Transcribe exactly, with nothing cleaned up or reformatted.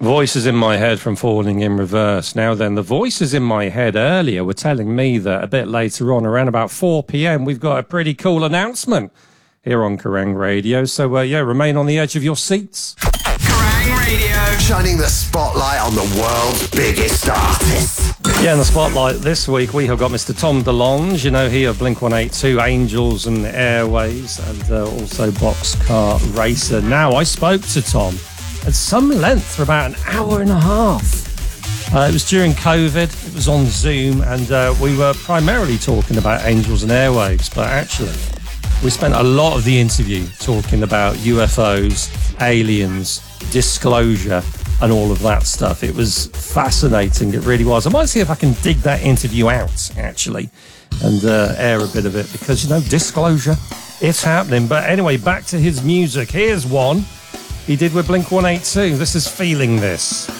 Voices in my head from Falling in Reverse. Now then, the voices in my head earlier were telling me that a bit later on, around about four p.m, we've got a pretty cool announcement here on Kerrang Radio. So, uh, yeah, remain on the edge of your seats. Kerrang Radio, shining the spotlight on the world's biggest artists. Yeah, in the spotlight this week, we have got Mister Tom DeLonge. You know, he of Blink one eighty-two, Angels and Airways, and uh, also Boxcar Racer. Now, I spoke to Tom at some length for about an hour and a half. Uh, it was during COVID, it was on Zoom, and uh, we were primarily talking about Angels and Airwaves, but actually we spent a lot of the interview talking about U F Os, aliens, disclosure, and all of that stuff. It was fascinating, it really was. I might see if I can dig that interview out, actually, and uh, air a bit of it, because, you know, disclosure, it's happening. But anyway, back to his music. Here's one he did with Blink one eighty-two. This is Feeling This.